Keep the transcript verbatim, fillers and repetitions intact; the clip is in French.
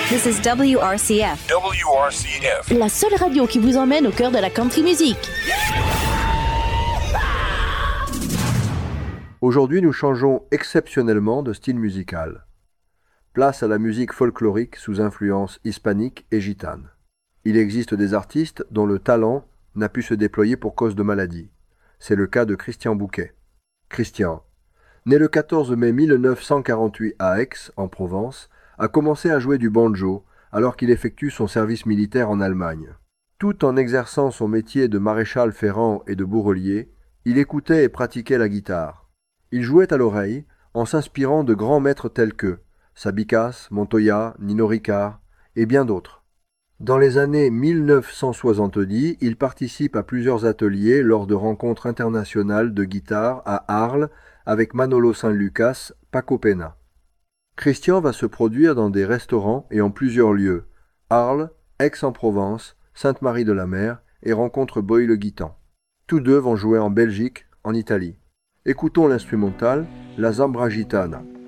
This is W R C F. W R C F. La seule radio qui vous emmène au cœur de la country music. Aujourd'hui, nous changeons exceptionnellement de style musical. Place à la musique folklorique sous influence hispanique et gitane. Il existe des artistes dont le talent n'a pu se déployer pour cause de maladie. C'est le cas de Christian Bouquet. Christian, né le quatorze mai mille neuf cent quarante-huit à Aix, en Provence, a commencé à jouer du banjo alors qu'il effectue son service militaire en Allemagne. Tout en exerçant son métier de maréchal ferrant et de bourrelier, il écoutait et pratiquait la guitare. Il jouait à l'oreille en s'inspirant de grands maîtres tels que Sabicas, Montoya, Nino Ricard et bien d'autres. Dans les années mille neuf cent soixante-dix, il participe à plusieurs ateliers lors de rencontres internationales de guitare à Arles avec Manolo San Lucas, Paco Pena. Christian va se produire dans des restaurants et en plusieurs lieux, Arles, Aix-en-Provence, Sainte-Marie-de-la-Mer et rencontre Bois-le-Guitan. Tous deux vont jouer en Belgique, en Italie. Écoutons l'instrumental, la Zambra Gitana.